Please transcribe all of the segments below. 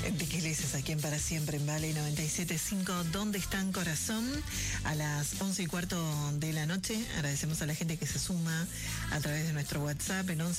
De Iglesias, aquí en Para Siempre, en Vale 97.5. ¿Dónde están, corazón? A las 11:15 de la noche. Agradecemos a la gente que se suma a través de nuestro WhatsApp en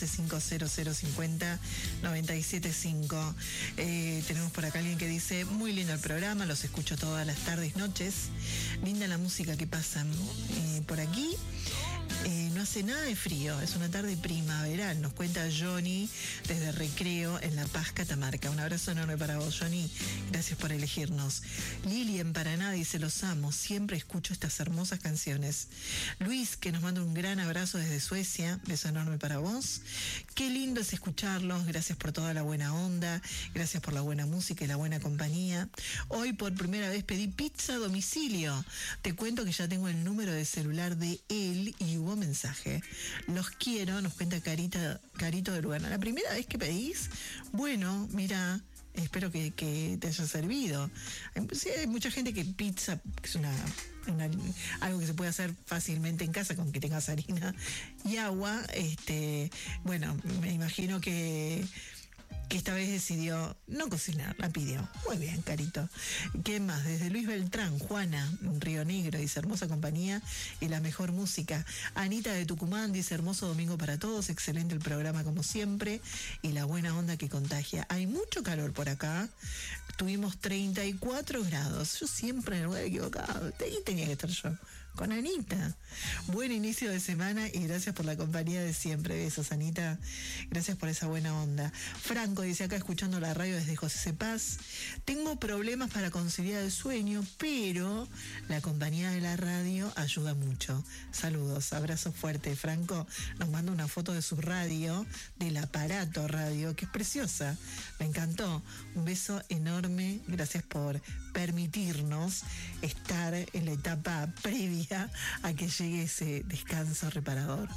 1150050975. Tenemos por acá alguien que dice: muy lindo el programa, los escucho todas las tardes, noches. Linda la música que pasan por aquí. No hace nada de frío, es una tarde primaveral, nos cuenta Johnny desde Recreo en La Paz, Catamarca. Un abrazo enorme para vos, Johnny, gracias por elegirnos. Lili en Paraná dice: los amo, siempre escucho estas hermosas canciones. Luis, que nos manda un gran abrazo desde Suecia, beso enorme para vos. Qué lindo es escucharlos, gracias por toda la buena onda, gracias por la buena música y la buena compañía. Hoy por primera vez pedí pizza a domicilio, te cuento que ya tengo el número de celular de él y hubo mensaje. Los quiero, nos cuenta Carito de Lugano. ¿La primera vez que pedís? Bueno, mira, espero que te haya servido. Sí, hay mucha gente que pizza, que es algo que se puede hacer fácilmente en casa con que tengas harina y agua. Bueno, me imagino que esta vez decidió no cocinar, la pidió. Muy bien, Carito. ¿Qué más? Desde Luis Beltrán, Juana, Río Negro, dice: hermosa compañía y la mejor música. Anita de Tucumán dice: hermoso domingo para todos, excelente el programa como siempre y la buena onda que contagia. Hay mucho calor por acá, tuvimos 34 grados. Yo siempre en el lugar equivocado, ahí tenía que estar yo, con Anita. Buen inicio de semana y gracias por la compañía de siempre. Besos, Anita, gracias por esa buena onda. Franco dice acá, escuchando la radio desde José Paz: tengo problemas para conciliar el sueño, pero la compañía de la radio ayuda mucho. Saludos, abrazo fuerte. Franco nos manda una foto de su radio, del aparato radio, que es preciosa, me encantó. Un beso enorme, gracias por permitirnos estar en la etapa previa a que llegue ese descanso reparador.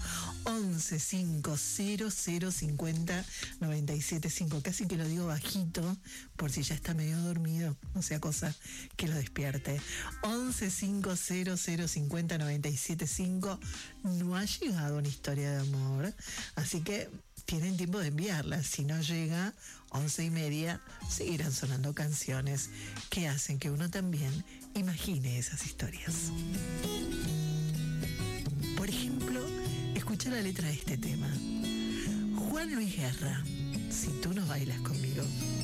1150050975. Casi que lo digo bajito por si ya está medio dormido, no sea cosa que lo despierte. 1150050975. No ha llegado una historia de amor, así que tienen tiempo de enviarla. Si no llega, 11:30, seguirán sonando canciones que hacen que uno también imagine esas historias. Por ejemplo, escucha la letra de este tema. Juan Luis Guerra: si tú no bailas conmigo.